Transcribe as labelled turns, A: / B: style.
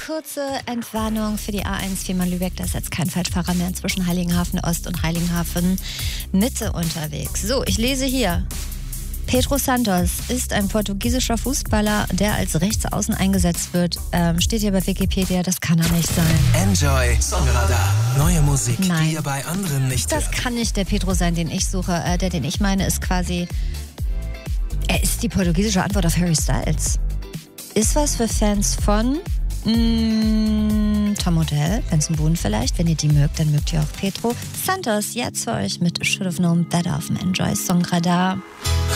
A: kurze Entwarnung für die A1 viermal Lübeck. Da ist jetzt kein Falschfahrer mehr zwischen Heiligenhafen Ost und Heiligenhafen Mitte unterwegs. So, ich lese hier. Pedro Santos ist ein portugiesischer Fußballer, der als Rechtsaußen eingesetzt wird. Steht hier bei Wikipedia, das kann er nicht sein.
B: Enjoy Songradar. Neue Musik,
A: Nein.
B: die ihr bei anderen nicht
A: Das
B: hört.
A: kann nicht der Pedro sein, den ich suche. Der, den ich meine, ist quasi... Er ist die portugiesische Antwort auf Harry Styles. Ist was für Fans von Tom Odell, Benson Boone vielleicht. Wenn ihr die mögt, dann mögt ihr auch Pedro Santos. Jetzt für euch mit Should Have Known Better auf dem Enjoy Songradar.